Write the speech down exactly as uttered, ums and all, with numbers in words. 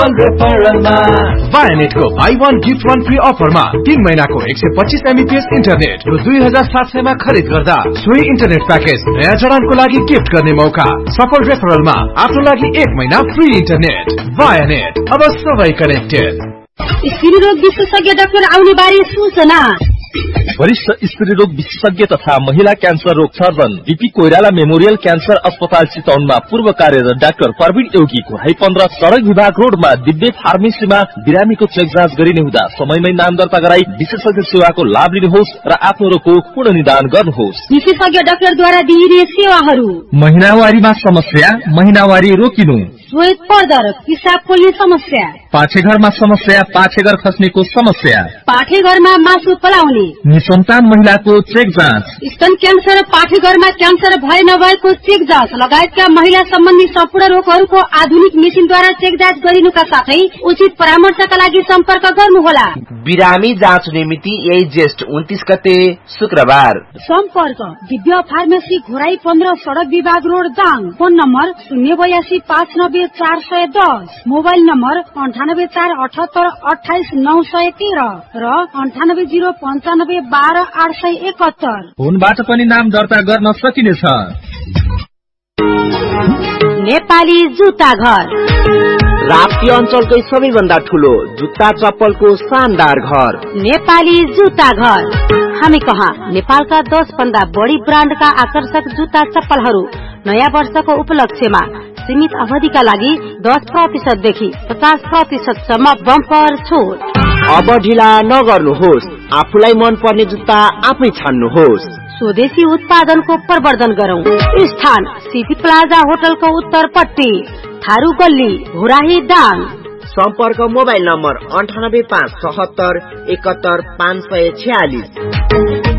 वायनेट को by one gift one free अफरमा तीन महीना को एक सौ पच्चीस एमबीपीएस इंटरनेट र दुई हजार सात सय में खरीद गर्दा सोही इंटरनेट पैकेज नयाँ जडान को लागि गिफ्ट गर्ने मौका। सफल रेफरल में आफ्नो लागि एक महीना फ्री इंटरनेट। वायनेट, अब सबै कनेक्टेड। स्त्री रोग विशेषज्ञ डाक्टर आउने बारे सूचना। वरिष्ठ स्त्री रोग विशेषज्ञ तथा महिला क्यान्सर रोग surgeon BP Koirala memorial cancer अस्पताल चितवनमा पूर्व कार्यरत डाक्टर प्रवीण योगी घोराई पन्ध्र सड़क विभाग रोडमा दिव्य फार्मेसीमा बिरामीको चेक जाँच गरिने हुँदा समयमै नाम दर्ता गराई विशेषज्ञ सेवाको लाभ लिनुहोस् र आफ्नो रोगको पूर्ण निदान गर्नुहोस्। विशेषज्ञ डाक्टरद्वारा दिइने सेवाहरू: महिनावारीमा समस्या, महिनावारी रोकिनु, श्वेत पर्दर, पिसाब पोल्ने समस्या, पाठेघरमा समस्या, पाठेघर खस्नेको समस्या, पाठेघरमा मासु पलाउने, निसन्तान महिलाको चेक जाँच, स्तन क्यान्सर, पाठेघरमा क्यान्सर भए नभएको चेक जाँच लगायतका महिला सम्बन्धी सम्पूर्ण रोगहरूको आधुनिक मेसिनद्वारा चेक जाँच गरिनुका साथै उचित परामर्शका लागि सम्पर्क गर्नुहोला। बिरामी जाँच निमिति यही ज्येष्ठ उन्तीस गते शुक्रबार। सम्पर्क दिव्य फार्मेसी घोराई पन्ध्र सड़क विभाग रोड दाङ। फोन नम्बर शून्य बयासी पाँच नब्बे चार सय दस, मोबाइल नम्बर अन्ठानब्बे चार अठहत्तर अठाइस नौ सय तेह्र र अन्ठानब्बे जीरो पन्चानब्बे बाह्र आठ सय एकहत्तर। फोनबाट पनि नाम दर्ता गर्न सकिनेछ। नेपाली जुत्ता घर, राप्ती अञ्चलकै सबैभन्दा ठूलो जुत्ता चप्पलको शानदार घर नेपाली जुत्ता घर। हामी कहाँ नेपालका दस भन्दा बढी ब्रान्डका आकर्षक जुत्ता चप्पलहरू नयाँ वर्षको उपलक्ष्यमा सीमित अवधिका लागि दस प्रतिशत देखि पचास प्रतिशत सम्म बम्पर छुट। अब ढिला नगर्नुहोस्, आफूलाई मन पर्ने जुत्ता आफै छान्नुहोस्। स्वदेशी उत्पादनको प्रवर्धन गरौं। स्थान सिटी प्लाजा होटलको उत्तरपट्टि, थारू गल्ली, घोराही दाङ। सम्पर्क मोबाइल नम्बर अन्ठानब्बे पाँच सतहत्तर एकहत्तर पाँच सय छयालिस।